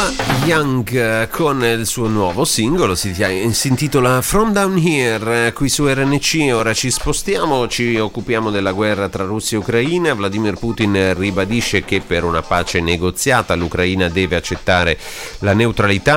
Paula Young con il suo nuovo singolo, si intitola From Down Here, qui su RNC. Ora ci spostiamo, ci occupiamo della guerra tra Russia e Ucraina. Vladimir Putin ribadisce che per una pace negoziata l'Ucraina deve accettare la neutralità